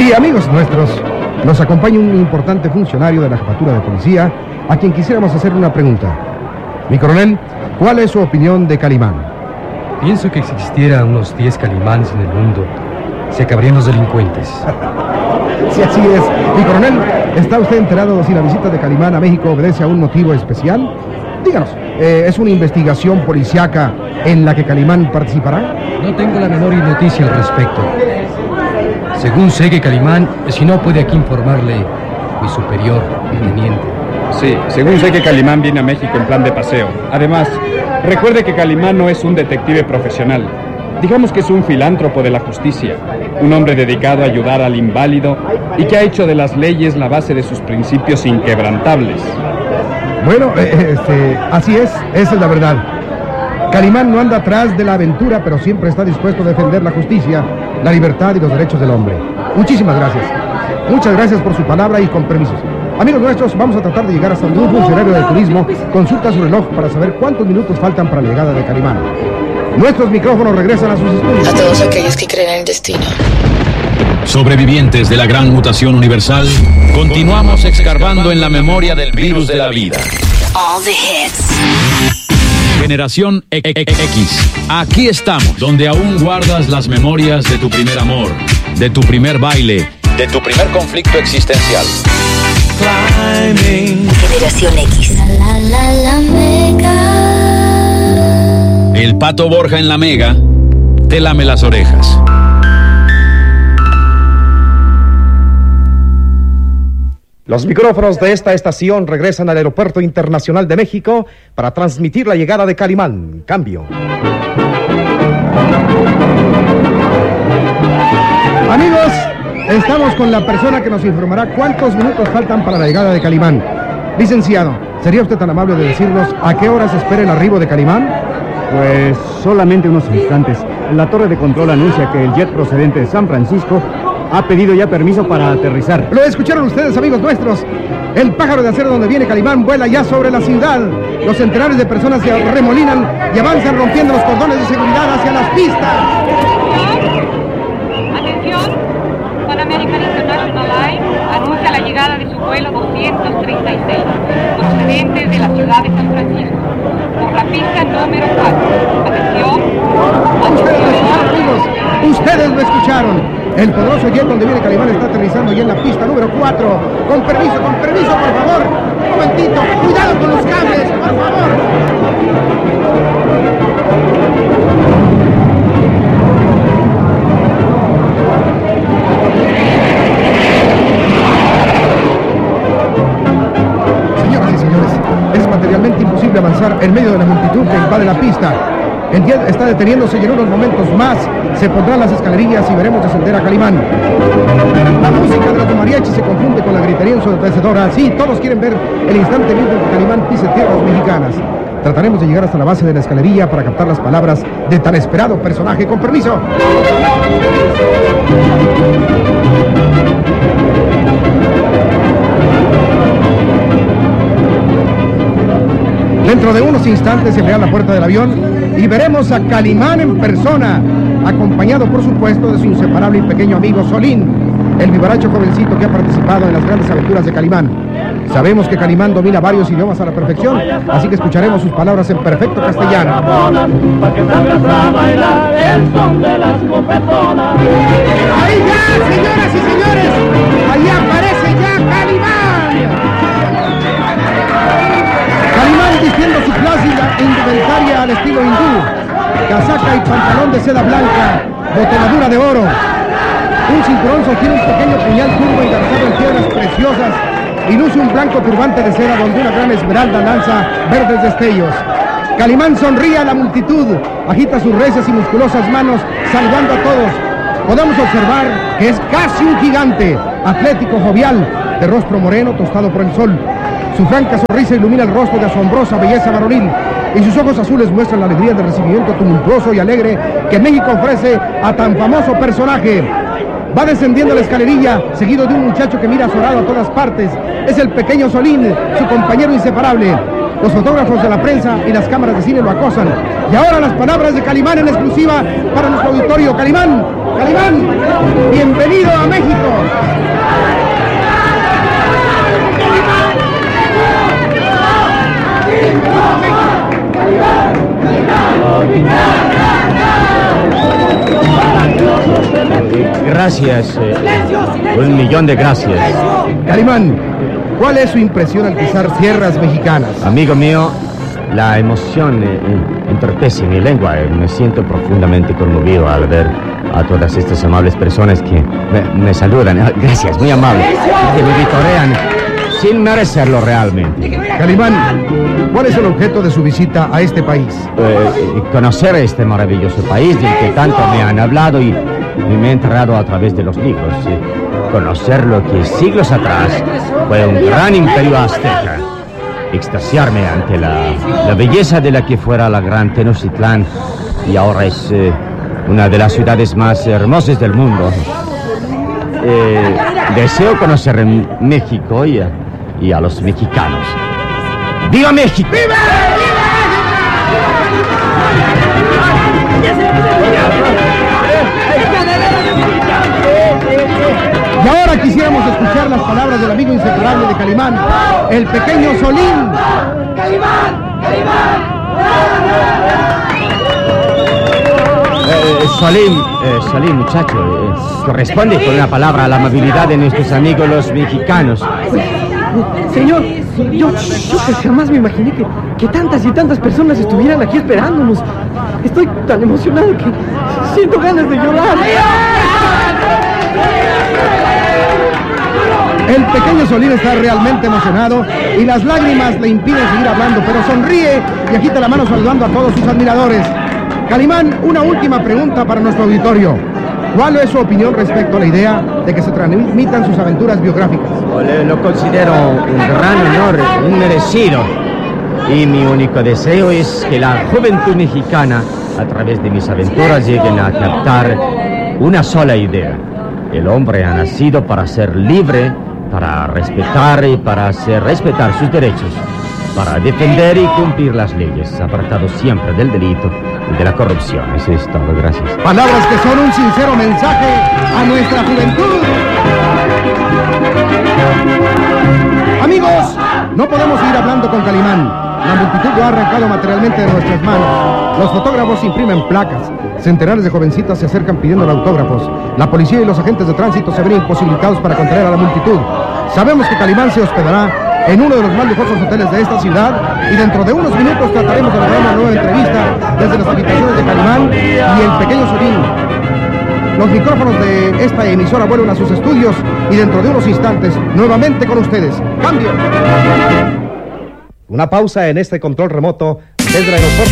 Y amigos nuestros, nos acompaña un importante funcionario de la Jefatura de Policía, a quien quisiéramos hacer una pregunta. Mi coronel, ¿cuál es su opinión de Calimán? Pienso que si existiera unos 10 Calimanes en el mundo, se acabarían los delincuentes. Sí, así es. Mi coronel, ¿está usted enterado si la visita de Calimán a México obedece a un motivo especial? Díganos, ¿es una investigación policíaca en la que Calimán participará? No tengo la menor noticia al respecto. Según sé que Calimán, si no puede aquí informarle mi superior, el teniente. Sí, según sé que Calimán viene a México en plan de paseo. Además, recuerde que Calimán no es un detective profesional. Digamos que es un filántropo de la justicia, un hombre dedicado a ayudar al inválido y que ha hecho de las leyes la base de sus principios inquebrantables. Bueno, así es, esa es la verdad. Calimán no anda atrás de la aventura, pero siempre está dispuesto a defender la justicia, la libertad y los derechos del hombre. Muchísimas gracias. Muchas gracias por su palabra y con permisos. Amigos nuestros, vamos a tratar de llegar hasta un funcionario del turismo. Consulta su reloj para saber cuántos minutos faltan para la llegada de Calimán. Nuestros micrófonos regresan a sus estudios. A todos aquellos que creen en el destino. Sobrevivientes de la gran mutación universal, continuamos escarbando en la memoria del virus de la vida. All the hits. Generación X. Aquí estamos, donde aún guardas las memorias de tu primer amor, de tu primer baile, de tu primer conflicto existencial. Generación X. La Mega. El Pato Borja en la Mega te lame las orejas. Los micrófonos de esta estación regresan al Aeropuerto Internacional de México para transmitir la llegada de Calimán. Cambio. Amigos, estamos con la persona que nos informará cuántos minutos faltan para la llegada de Calimán. Licenciado, ¿sería usted tan amable de decirnos a qué hora se espera el arribo de Calimán? Pues solamente unos instantes. La torre de control anuncia que el jet procedente de San Francisco ha pedido ya permiso para aterrizar. Lo escucharon ustedes, amigos nuestros. El pájaro de acero donde viene Calimán vuela ya sobre la ciudad. Los centenares de personas se arremolinan y avanzan rompiendo los cordones de seguridad hacia las pistas. Atención, Pan American International Line anuncia la llegada de su vuelo 236, procedente de la ciudad de San Francisco, por la pista número 4. Atención. Amigos, ustedes lo escucharon. El poderoso jet donde viene Calimán está aterrizando ya en la pista número 4. Con permiso, por favor. Un momentito. Cuidado con los cables, por favor. Señoras y señores, es materialmente imposible avanzar en medio de la multitud que invade la pista. El jet está deteniéndose y en unos momentos más se pondrán las escalerillas y veremos descender a Calimán. La música de los mariachis se confunde con la gritería ensordecedora. Sí, todos quieren ver el instante mismo que Calimán pise tierras mexicanas. Trataremos de llegar hasta la base de la escalerilla para captar las palabras de tan esperado personaje. Con permiso. Dentro de unos instantes se abrirá la puerta del avión y veremos a Calimán en persona, acompañado por supuesto de su inseparable y pequeño amigo Solín, el vivaracho jovencito que ha participado en las grandes aventuras de Calimán. Sabemos que Calimán domina varios idiomas a la perfección, así que escucharemos sus palabras en perfecto castellano. ¡Ahí ya, señoras y señores! ¡Ahí aparece ya Calimán! Calimán vistiendo su clásica indumentaria al estilo hindú, casaca y pantalón de seda blanca, botonadura de oro. Un cinturón sostiene un pequeño puñal curvo engarzado en piedras preciosas y luce un blanco turbante de seda donde una gran esmeralda lanza verdes destellos. Calimán sonríe a la multitud, agita sus recias y musculosas manos saludando a todos. Podemos observar que es casi un gigante, atlético, jovial, de rostro moreno tostado por el sol. Su franca sonrisa ilumina el rostro de asombrosa belleza varonil y sus ojos azules muestran la alegría del recibimiento tumultuoso y alegre que México ofrece a tan famoso personaje. Va descendiendo la escalerilla, seguido de un muchacho que mira azorado a todas partes. Es el pequeño Solín, su compañero inseparable. Los fotógrafos de la prensa y las cámaras de cine lo acosan. Y ahora las palabras de Calimán en exclusiva para nuestro auditorio. Calimán, bienvenido a México. Gracias. 1.000.000 de gracias. Calimán, ¿cuál es su impresión al pisar tierras mexicanas? Amigo mío, la emoción entorpece mi lengua. Me siento profundamente conmovido al ver a todas estas amables personas que me saludan. Gracias, muy amable. Que me vitorean sin merecerlo realmente. Calimán, ¿cuál es el objeto de su visita a este país? Conocer este maravilloso país del que tanto me han hablado y me he enterrado a través de los libros. Conocer lo que siglos atrás fue un gran imperio azteca. Extasiarme ante la belleza de la que fuera la gran Tenochtitlán y ahora es una de las ciudades más hermosas del mundo. Deseo conocer México y a los mexicanos. ¡Viva México! ¡Viva! Y ahora quisiéramos escuchar las palabras del amigo inseparable de Calimán, el pequeño Solín. ¡Calimán! ¡Calimán! Solín, muchacho, corresponde con una palabra a la amabilidad de nuestros amigos los mexicanos. Señor, yo jamás me imaginé que tantas y tantas personas estuvieran aquí esperándonos. Estoy tan emocionado que siento ganas de llorar. El pequeño Solín está realmente emocionado y las lágrimas le impiden seguir hablando, pero sonríe y agita la mano saludando a todos sus admiradores. Calimán, una última pregunta para nuestro auditorio. ¿Cuál es su opinión respecto a la idea de que se transmitan sus aventuras biográficas? Lo considero un gran honor, un merecido. Y mi único deseo es que la juventud mexicana, a través de mis aventuras, lleguen a captar una sola idea. El hombre ha nacido para ser libre, para respetar y para hacer respetar sus derechos, para defender y cumplir las leyes, apartado siempre del delito y de la corrupción. Eso es todo, gracias. Palabras que son un sincero mensaje a nuestra juventud. Amigos, no podemos seguir hablando con Calimán. La multitud lo ha arrancado materialmente de nuestras manos. Los fotógrafos imprimen placas. Centenares de jovencitas se acercan pidiendo autógrafos. La policía y los agentes de tránsito se ven imposibilitados para contener a la multitud. Sabemos que Calimán se hospedará en uno de los más lujosos hoteles de esta ciudad y dentro de unos minutos trataremos de lograr una nueva entrevista desde las habitaciones de Calimán y el pequeño Solín. Los micrófonos de esta emisora vuelven a sus estudios y dentro de unos instantes nuevamente con ustedes. ¡Cambio! Una pausa en este control remoto desde el aeropuerto.